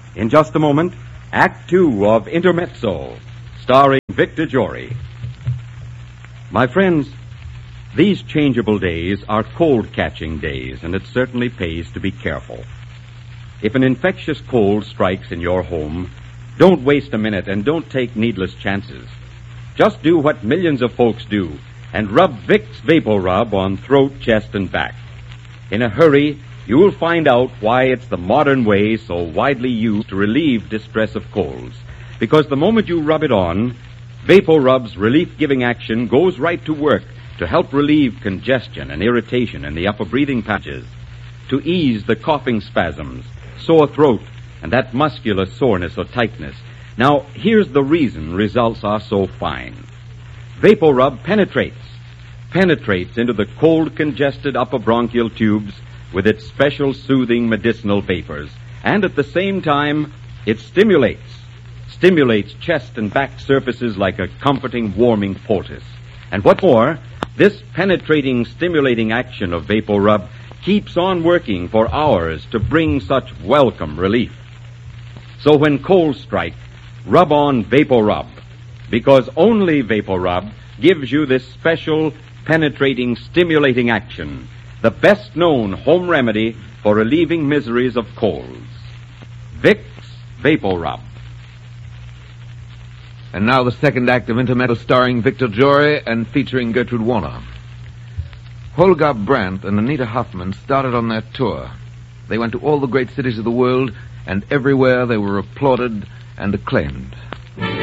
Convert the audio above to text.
In just a moment, Act Two of Intermezzo, starring Victor Jory. My friends, these changeable days are cold-catching days, and it certainly pays to be careful. If an infectious cold strikes in your home, don't waste a minute and don't take needless chances. Just do what millions of folks do and rub Vicks VapoRub on throat, chest, and back. In a hurry, you will find out why it's the modern way so widely used to relieve distress of colds. Because the moment you rub it on, VapoRub's relief-giving action goes right to work to help relieve congestion and irritation in the upper breathing passages, to ease the coughing spasms, sore throat, and that muscular soreness or tightness. Now, here's the reason results are so fine. VapoRub penetrates into the cold, congested upper bronchial tubes with its special soothing medicinal vapors, and at the same time, it stimulates chest and back surfaces like a comforting, warming poultice. And what more, this penetrating, stimulating action of VapoRub keeps on working for hours to bring such welcome relief. So when colds strike, rub on VapoRub, because only VapoRub gives you this special, penetrating, stimulating action, the best-known home remedy for relieving miseries of colds. Vicks VapoRub. And now the second act of Intermezzo, starring Victor Jory and featuring Gertrude Warner. Holger Brandt and Anita Huffman started on their tour. They went to all the great cities of the world, and everywhere they were applauded and acclaimed.